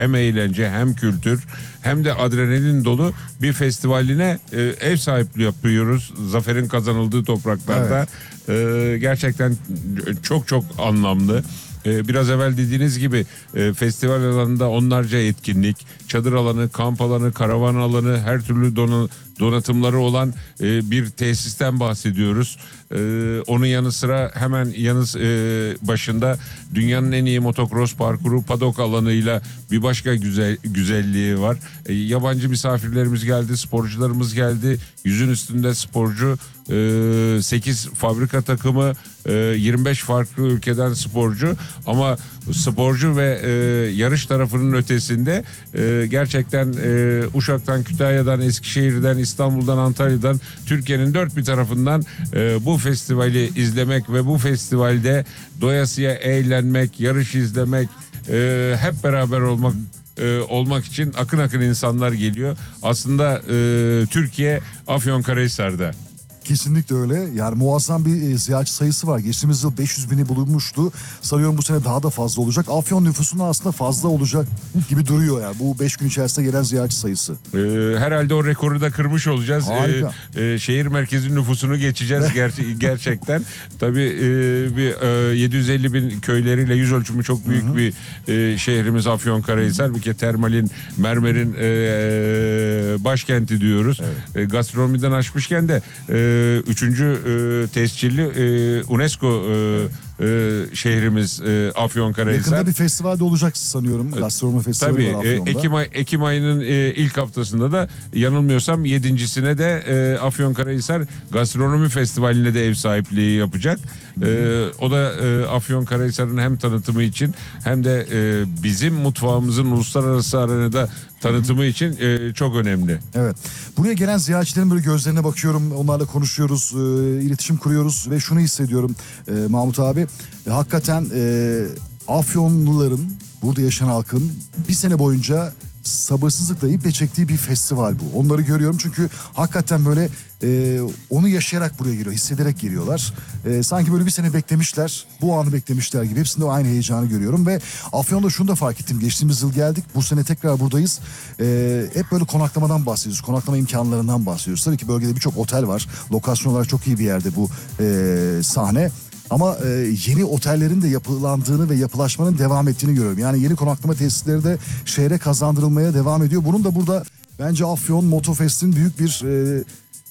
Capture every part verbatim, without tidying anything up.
hem eğlence hem kültür hem de adrenalin dolu bir festivaline e, ev sahipliği yapıyoruz. Zaferin kazanıldığı topraklarda. Evet. E, gerçekten çok çok anlamlı. Biraz evvel dediğiniz gibi festival alanında onlarca etkinlik, çadır alanı, kamp alanı, karavan alanı, her türlü donatımları olan bir tesisten bahsediyoruz. Onun yanı sıra hemen yanı başında dünyanın en iyi motocross parkuru padok alanıyla bir başka güzel güzelliği var. Yabancı misafirlerimiz geldi, sporcularımız geldi. Yüzün üstünde sporcu, sekiz fabrika takımı, yirmi beş farklı ülkeden sporcu, ama sporcu ve yarış tarafının ötesinde gerçekten Uşak'tan, Kütahya'dan, Eskişehir'den, İstanbul'dan, Antalya'dan, Türkiye'nin dört bir tarafından bu festivali izlemek ve bu festivalde doyasıya eğlenmek, yarış izlemek, hep beraber olmak olmak için akın akın insanlar geliyor. Aslında Türkiye Afyonkarahisar'da. Kesinlikle öyle. Yani muazzam bir e, ziyaretçi sayısı var. Geçtiğimiz yıl beş yüz bini bulunmuştu. Sanıyorum bu sene daha da fazla olacak. Afyon nüfusunun aslında fazla olacak gibi duruyor yani. Bu beş gün içerisinde gelen ziyaretçi sayısı. Ee, herhalde o rekoru da kırmış olacağız. Harika. Ee, e, şehir merkezi nüfusunu geçeceğiz ger- gerçekten. Tabii e, bir e, yedi yüz elli bin köyleriyle yüz ölçümü çok büyük Hı-hı. bir e, şehrimiz Afyonkarahisar. Bir kere termalin, mermerin e, başkenti diyoruz. Evet. E, gastronomiden açmışken de e, Üçüncü e, tescilli e, UNESCO e, e, şehrimiz e, Afyonkarahisar. Yakında bir festivalde olacak sanıyorum. Gastronomi festivali Tabii, var Afyon'da. E, Ekim, ay, Ekim ayının e, ilk haftasında da yanılmıyorsam yedincisine de e, Afyonkarahisar Gastronomi Festivali'ne de ev sahipliği yapacak. E, o da e, Afyonkarahisar'ın hem tanıtımı için hem de e, bizim mutfağımızın uluslararası arenada tanıtımı için e, çok önemli. Evet. Buraya gelen ziyaretçilerin böyle gözlerine bakıyorum. Onlarla konuşuyoruz, e, iletişim kuruyoruz ve şunu hissediyorum e, Mahmut abi. E, hakikaten e, Afyonluların, burada yaşayan halkın bir sene boyunca sabırsızlıkla iple çektiği bir festival bu. Onları görüyorum çünkü hakikaten böyle e, onu yaşayarak buraya geliyor, hissederek geliyorlar. E, sanki böyle bir sene beklemişler, bu anı beklemişler gibi. Hepsinde aynı heyecanı görüyorum ve Afyon'da şunu da fark ettim. Geçtiğimiz yıl geldik, bu sene tekrar buradayız. E, hep böyle konaklamadan bahsediyoruz, konaklama imkanlarından bahsediyoruz. Tabii ki bölgede birçok otel var. Lokasyon olarak çok iyi bir yerde bu e, sahne. Ama e, yeni otellerin de yapılandığını ve yapılaşmanın devam ettiğini görüyorum. Yani yeni konaklama tesisleri de şehre kazandırılmaya devam ediyor. Bunun da burada bence Afyon Motofest'in büyük bir e,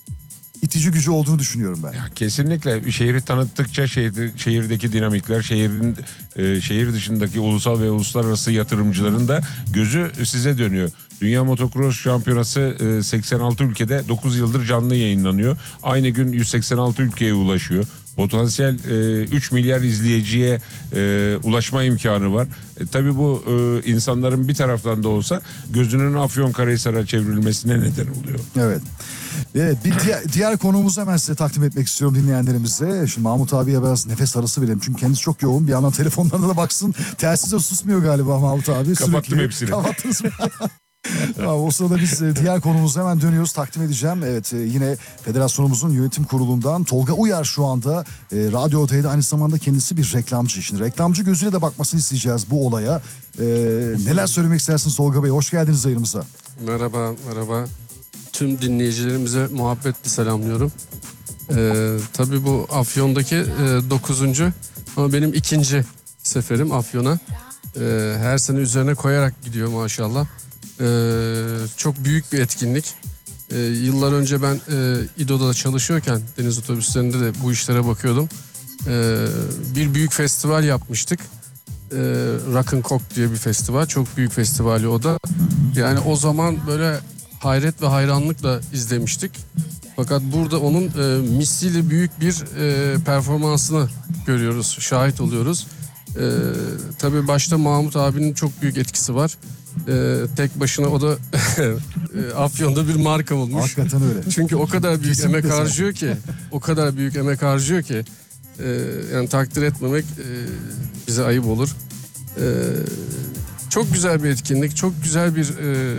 itici gücü olduğunu düşünüyorum ben. Ya, kesinlikle şehri tanıttıkça şehir, şehirdeki dinamikler, şehrin e, şehir dışındaki ulusal ve uluslararası yatırımcıların da gözü size dönüyor. Dünya Motocross Şampiyonası e, seksen altı ülkede dokuz yıldır canlı yayınlanıyor. Aynı gün yüz seksen altı ülkeye ulaşıyor. Potansiyel e, üç milyar izleyiciye e, ulaşma imkanı var. E, tabii bu e, insanların bir taraftan da olsa gözünün Afyonkarahisar'a çevrilmesine neden oluyor. Evet. Evet, bir diğer, diğer konuğumuzu hemen size takdim etmek istiyorum dinleyenlerimize. Şimdi Mahmut abiye biraz nefes arası verelim. Çünkü kendisi çok yoğun. Bir yandan telefonlarına da baksın. Telsiz de susmuyor galiba Mahmut abi. Kapattım Sürekli hepsini. Kapattınız mı? Tamam, o sırada biz diğer konumuza hemen dönüyoruz, takdim edeceğim. Evet, yine federasyonumuzun yönetim kurulundan Tolga Uyar şu anda e, Radyo Oda'da, aynı zamanda kendisi bir reklamcı. Şimdi reklamcı gözüyle de bakmasını isteyeceğiz bu olaya. E, neler söylemek istersiniz Tolga Bey? Hoş geldiniz yayınımıza. Merhaba, merhaba. Tüm dinleyicilerimize muhabbetle selamlıyorum. Ee, tabii bu Afyon'daki e, dokuzuncu ama benim ikinci seferim Afyon'a. Ee, her sene üzerine koyarak gidiyor maşallah. Ee, çok büyük bir etkinlik. Ee, yıllar önce ben e, İDO'da çalışıyorken deniz otobüslerinde de bu işlere bakıyordum. Ee, bir büyük festival yapmıştık. Ee, Rock and Coke diye bir festival. Çok büyük festivali o da. Yani o zaman böyle hayret ve hayranlıkla izlemiştik. Fakat burada onun e, misliyle büyük bir e, performansını görüyoruz, şahit oluyoruz. E, tabii başta Mahmut abinin çok büyük etkisi var. E, tek başına o da e, Afyon'da bir marka olmuş. Hakikaten öyle. Çünkü o kadar büyük Kesinlikle emek sen. harcıyor ki, o kadar büyük emek harcıyor ki, e, yani takdir etmemek e, bize ayıp olur. E, çok güzel bir etkinlik, çok güzel bir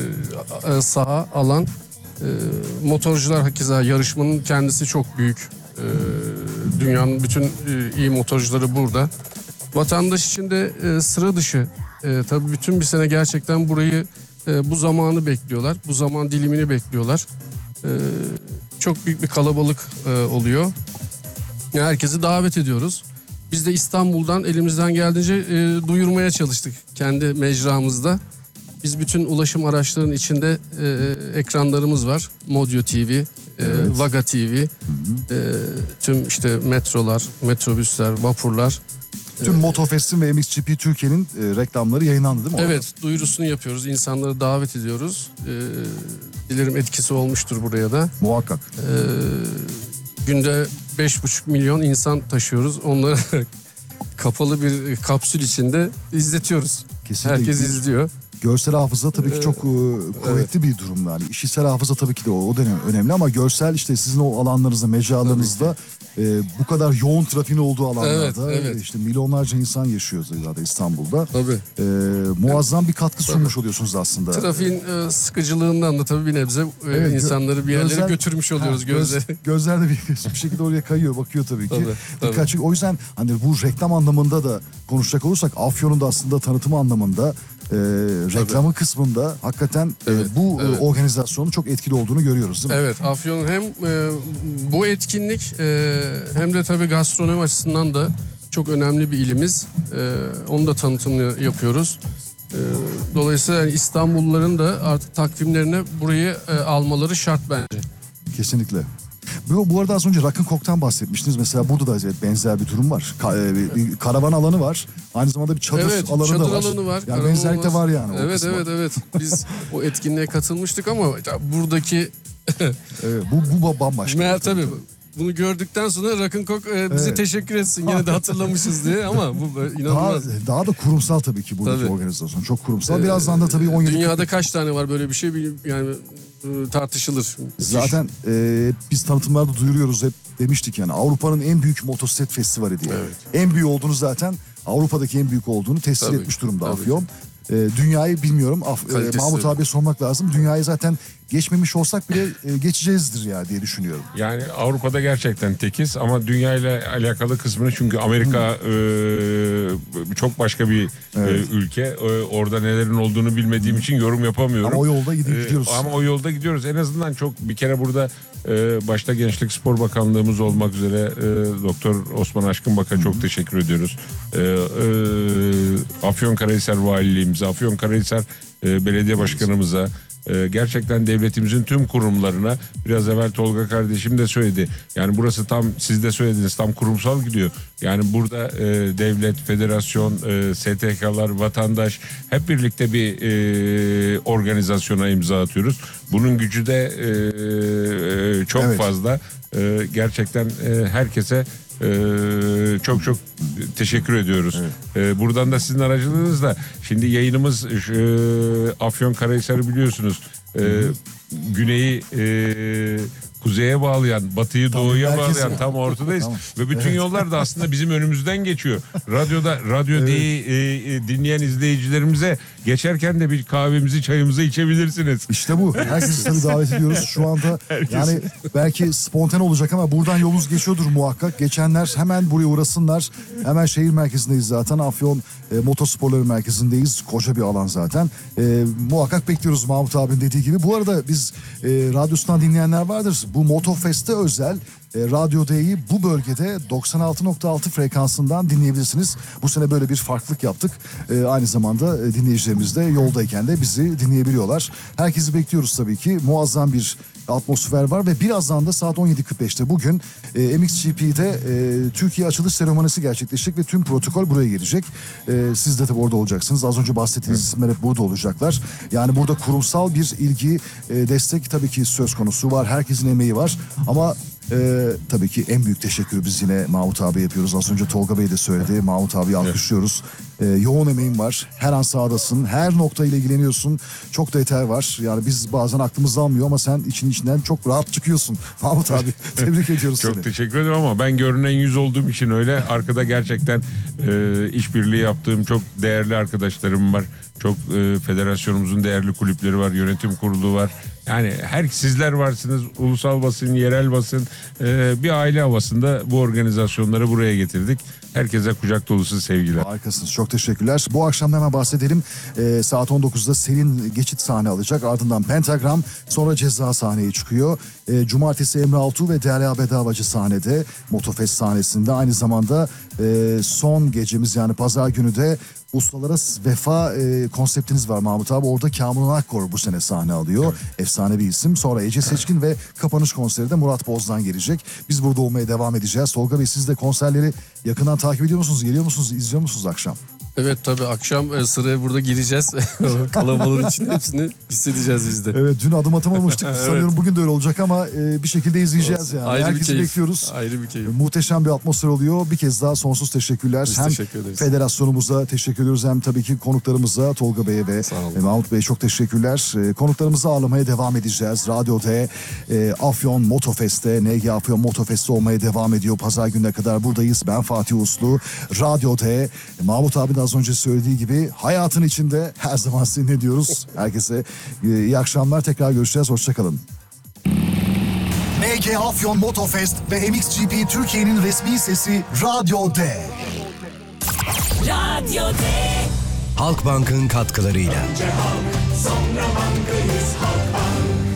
e, saha, alan. E, motorcular hakeza yarışmanın kendisi çok büyük. E, dünyanın bütün e, iyi motorcuları burada. Vatandaş için de e, sıra dışı. E, tabii bütün bir sene gerçekten burayı, e, bu zamanı bekliyorlar. Bu zaman dilimini bekliyorlar. E, çok büyük bir kalabalık e, oluyor. Yani herkesi davet ediyoruz. Biz de İstanbul'dan elimizden geldiğince e, duyurmaya çalıştık kendi mecramızda. Biz bütün ulaşım araçlarının içinde e, ekranlarımız var. Modyo T V, e, Evet. Vaga T V, e, tüm işte metrolar, metrobüsler, vapurlar. Tüm Motofest'in ve M X G P Türkiye'nin e, reklamları yayınlandı değil mi? orada? Evet, duyurusunu yapıyoruz. İnsanları davet ediyoruz. E, dilerim etkisi olmuştur buraya da. Muhakkak. E, günde beş buçuk milyon insan taşıyoruz. Onları kapalı bir kapsül içinde izletiyoruz. Kesinlikle. Herkes izliyor. Görsel hafıza tabii ki çok e, kuvvetli bir durum yani. İşitsel hafıza tabii ki de o, o dönem önemli ama görsel işte sizin o alanlarınızda, mecralarınızda e, bu kadar yoğun trafiğin olduğu alanlarda Evet, evet. işte milyonlarca insan yaşıyor zaten İstanbul'da. Tabii. E, muazzam bir katkı sunmuş oluyorsunuz aslında. Trafiğin e, sıkıcılığından da tabii bir nebze e, Evet, gö- insanları bir yerlere gözler- götürmüş oluyoruz Ha, göz- gözleri. Gözler de bir, bir şekilde oraya kayıyor, bakıyor tabii ki. Tabii, tabii. Dikkat çekiyor. O yüzden hani bu reklam anlamında da konuşacak olursak Afyon'un da aslında tanıtımı anlamında e, reklamı kısmında hakikaten e, Evet, bu e, evet. organizasyonun çok etkili olduğunu görüyoruz değil mi? Evet, Afyon hem e, bu etkinlik e, hem de tabii gastronomi açısından da çok önemli bir ilimiz. E, onun da tanıtımını yapıyoruz. E, dolayısıyla yani İstanbulluların da artık takvimlerine burayı e, almaları şart bence. Kesinlikle. Bu, bu arada az önce Rock'n'Cock'tan bahsetmiştiniz. Mesela burada da evet, benzer bir durum var. Ka- e, bir, bir karavan alanı var. Aynı zamanda bir çadır Evet, alanı çadır da var. alanı var. Yani karavan benzerlik de var yani. o Evet, kısma. evet, evet. Biz o etkinliğe katılmıştık ama ya buradaki Evet, bu, bu bambaşka. meğer tabii bunu gördükten sonra Rock'n'Cock e, bize Evet. teşekkür etsin. Yine de hatırlamışız diye ama bu böyle Daha, inanılmaz. daha da kurumsal tabii ki buradaki Tabii. organizasyon. Çok kurumsal. Birazdan da tabii on yedi Dünyada kaç tane var böyle bir şey bil- yani e, tartışılır. Zaten e, biz tanıtımlarda duyuruyoruz hep demiştik yani Avrupa'nın en büyük motosiklet festivali diye. Evet. En büyük olduğunu zaten Avrupa'daki en büyük olduğunu tescil Tabii, etmiş durumda tabii. Afyon. E, dünyayı bilmiyorum. Af, e, Kalitesi. Mahmut abiye sormak lazım. Dünyayı zaten geçmemiş olsak bile e, geçeceğizdir ya diye düşünüyorum. Yani Avrupa'da gerçekten tekiz ama dünya ile alakalı kısmını çünkü Amerika e, çok başka bir Evet. e, ülke. E, orada nelerin olduğunu bilmediğim için yorum yapamıyorum. Ama o yolda gidip E, gidiyoruz. ama o yolda gidiyoruz. En azından çok bir kere burada e, başta Gençlik Spor Bakanlığımız olmak üzere e, Doktor Osman Aşkınbak'a çok teşekkür ediyoruz. E, e, Afyonkarahisar Valiliğimize, Afyonkarahisar e, Belediye Başkanımıza, e, gerçekten devletimizin tüm kurumlarına, biraz evvel Tolga kardeşim de söyledi. Yani burası tam, siz de söylediniz, tam kurumsal gidiyor. Yani burada e, devlet, federasyon, e, S T K'lar, vatandaş hep birlikte bir e, organizasyona imza atıyoruz. Bunun gücü de e, e, çok Evet. fazla. E, gerçekten e, herkese Ee, çok çok teşekkür ediyoruz. Ee, buradan da sizin aracılığınızla şimdi yayınımız e, Afyonkarahisar'ı biliyorsunuz. Ee, güneyi e, kuzeye bağlayan, batıyı Tam doğuya merkezi. bağlayan tam ortadayız. Tamam. Ve bütün yollar da aslında bizim önümüzden geçiyor. Radyoda radyo D'yi e, e, dinleyen izleyicilerimize geçerken de bir kahvemizi, çayımızı içebilirsiniz. İşte bu. Herkesi tabii davet ediyoruz. Şu anda yani belki spontane olacak ama buradan yolunuz geçiyordur muhakkak. Geçenler hemen buraya uğrasınlar. Hemen şehir merkezindeyiz zaten. Afyon e, Motosporları Merkezi'ndeyiz. Koca bir alan zaten. E, muhakkak bekliyoruz Mahmut abinin dediği gibi. Bu arada biz e, radyosundan dinleyenler vardır. Bu Motofest'e özel e, Radyo D'yi bu bölgede doksan altı nokta altı frekansından dinleyebilirsiniz. Bu sene böyle bir farklılık yaptık. E, aynı zamanda e, dinleyicilerimiz de yoldayken de bizi dinleyebiliyorlar. Herkesi bekliyoruz tabii ki. Muazzam bir atmosfer var ve birazdan da saat on yedi kırk beşte bugün e, M X G P'de e, Türkiye açılış seremonisi gerçekleşecek ve tüm protokol buraya gelecek. E, siz de tabii orada olacaksınız. Az önce bahsettiğiniz isimler hep burada olacaklar. Yani burada kurumsal bir ilgi, e, destek tabii ki söz konusu var. Herkesin emeği var ama Ee, tabii ki en büyük teşekkürü biz yine Mahmut abi yapıyoruz. Az önce Tolga Bey de söyledi. Mahmut abi alkışlıyoruz. e, yoğun emeğin var. Her an sahadasın. Her noktayla ilgileniyorsun. Çok detay var. Yani biz bazen aklımız almıyor ama sen için içinden çok rahat çıkıyorsun. Mahmut abi tebrik ediyoruz Çok seni. teşekkür ederim ama ben görünen yüz olduğum için öyle. Arkada gerçekten e, işbirliği yaptığım çok değerli arkadaşlarım var. Çok e, federasyonumuzun değerli kulüpleri var, yönetim kurulu var. Yani her sizler varsınız, ulusal basın, yerel basın, e, bir aile havasında bu organizasyonları buraya getirdik. Herkese kucak dolusu sevgiler. Harikasınız. Çok teşekkürler. Bu akşam hemen bahsedelim. Ee, saat on dokuzda Selin Geçit sahne alacak. Ardından Pentagram, sonra Ceza sahneye çıkıyor. Ee, Cumartesi Emre Altuğ ve Derya Bedavacı sahnede. Motofest sahnesinde. Aynı zamanda e, son gecemiz yani pazar günü de Uluslararası Vefa e, konseptiniz var Mahmut abi. Orada Kamuran Akkor bu sene sahne alıyor. Evet. Efsane bir isim. Sonra Ece Seçkin ve kapanış konseri de Murat Boz'dan gelecek. Biz burada olmaya devam edeceğiz. Tolga Bey, siz de konserleri yakından takip ediyor musunuz? Geliyor musunuz? İzliyor musunuz akşam? Evet tabii akşam e, sıraya burada gireceğiz. Kalabalığın içinde hepsini hissedeceğiz biz de. Evet, dün adım atamamıştık. Evet. Sanıyorum bugün de öyle olacak ama e, bir şekilde izleyeceğiz yani. Ayrı Herkesi bir keyif. bekliyoruz. Ayrı bir keyif. E, muhteşem bir atmosfer oluyor. Bir kez daha sonsuz teşekkürler. Biz hem teşekkür ederiz. federasyonumuza teşekkür ediyoruz hem tabii ki konuklarımıza, Tolga Bey'e ve e, Mahmut Bey'e çok teşekkürler. E, konuklarımızı ağırlamaya devam edeceğiz. Radyo'da e, Afyon Motofest'te, N G Afyon Motofest'te olmaya devam ediyor. Pazar gününe kadar buradayız. Ben Fatih Uslu. Radyo'da e, Mahmut abi de az önce söylediği gibi hayatın içinde her zaman seninle diyoruz. Herkese e, iyi akşamlar. Tekrar görüşeceğiz. Hoşçakalın. N G Afyon Motofest ve M X G P Türkiye'nin resmi sesi Radyo D. Radyo D. Halkbank'ın katkılarıyla. Sonra bankayız Halkbank.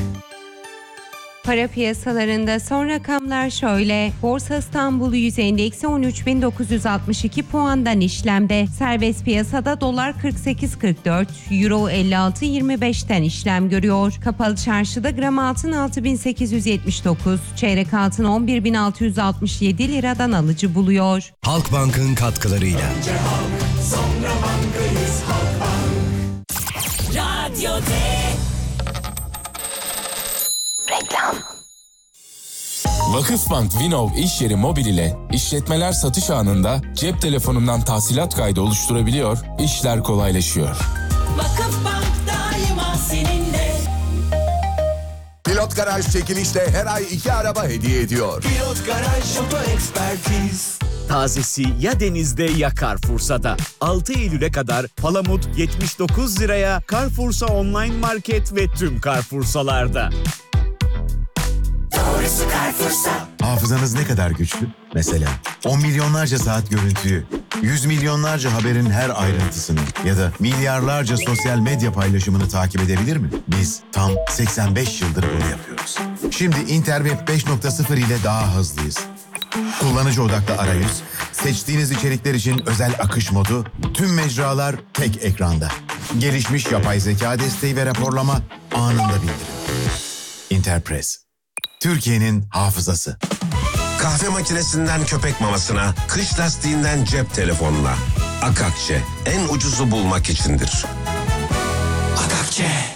Para piyasalarında son rakamlar şöyle. Borsa İstanbul yüz endeksi on üç bin dokuz yüz altmış iki puandan işlemde. Serbest piyasada dolar kırk sekiz kırk dört, euro elli altı yirmi beşten işlem görüyor. Kapalı çarşıda gram altın altı bin sekiz yüz yetmiş dokuz, çeyrek altın on bir bin altı yüz altmış yedi liradan alıcı buluyor. Halkbank'ın katkılarıyla. Önce halk, sonra bankayız Halkbank. Radyo D. Reklam. Vakıfbank Vinov iş yeri mobil ile işletmeler satış anında cep telefonundan tahsilat kaydı oluşturabiliyor, işler kolaylaşıyor. Vakıfbank daima seninle. Pilot Garaj çekilişle her ay iki araba hediye ediyor. Pilot Garaj Oto Ekspertiz. Tazesi ya denizde ya Carrefour'da. altı Eylül'e kadar palamut yetmiş dokuz liraya Carrefour'sa online market ve tüm Carrefour'salarda. Doğrusu Carrefour'sa. Hafızanız ne kadar güçlü? Mesela on milyonlarca saat görüntüyü, yüz milyonlarca haberin her ayrıntısını ya da milyarlarca sosyal medya paylaşımını takip edebilir mi? Biz tam seksen beş yıldır bunu yapıyoruz. Şimdi Interweb beş nokta sıfır ile daha hızlıyız. Kullanıcı odaklı arayüz, seçtiğiniz içerikler için özel akış modu, tüm mecralar tek ekranda. Gelişmiş yapay zeka desteği ve raporlama anında bildirim. Interpress. Türkiye'nin hafızası. Kahve makinesinden köpek mamasına, kış lastiğinden cep telefonuna. Akakçe en ucuzu bulmak içindir. Akakçe.